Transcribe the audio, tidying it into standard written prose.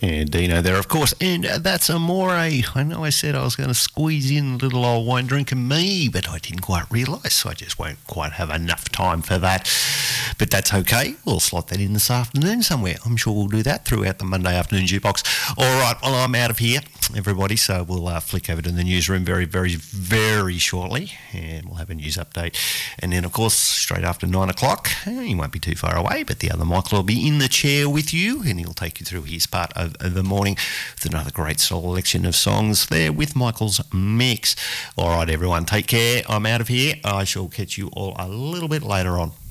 And Dino there, of course. And that's Amore. I know I said I was going to squeeze in a little old wine drinking me, but I didn't quite realise, so I just won't quite have enough time for that. But that's okay. We'll slot that in this afternoon somewhere. I'm sure we'll do that throughout the Monday afternoon jukebox. All right, well, I'm out of here, everybody, so we'll flick over to the newsroom very, very, very shortly, and we'll have a news update. And then, of course, straight after 9 o'clock, you won't be too far away, but the other Michael will be in the chair with you, and he'll take you through his part of the morning with another great selection of songs there with Michael's mix. All right, everyone, take care. I'm out of here. I shall catch you all a little bit later on.